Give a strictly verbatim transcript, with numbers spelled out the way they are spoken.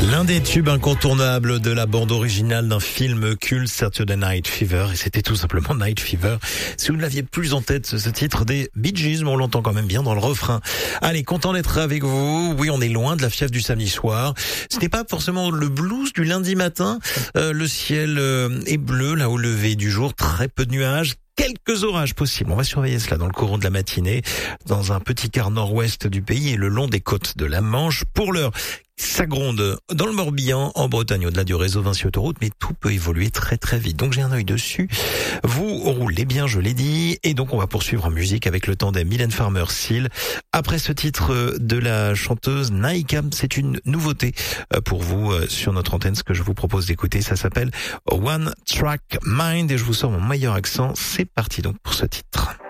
L'un des tubes incontournables de la bande originale d'un film culte, Saturday Night Fever, et c'était tout simplement Night Fever. Si vous ne l'aviez plus en tête, ce titre des Bee Gees, mais on l'entend quand même bien dans le refrain. Allez, content d'être avec vous. Oui, on est loin de la fièvre du samedi soir. Ce n'est pas forcément le blues du lundi matin. Euh, le ciel euh, est bleu, là au lever du jour, très peu de nuages. Quelques orages possibles. On va surveiller cela dans le courant de la matinée, dans un petit quart nord-ouest du pays et le long des côtes de la Manche. Pour l'heure, ça gronde dans le Morbihan, en Bretagne, au-delà du réseau Vinci Autoroute, mais tout peut évoluer très très vite. Donc j'ai un œil dessus. Vous roulez bien, je l'ai dit. Et donc on va poursuivre en musique avec le tandem Mylène Farmer-Seal. Après ce titre de la chanteuse Naïka, c'est une nouveauté pour vous sur notre antenne. Ce que je vous propose d'écouter, ça s'appelle One Track Mind. Et je vous sors mon meilleur accent. C'est parti donc pour ce titre.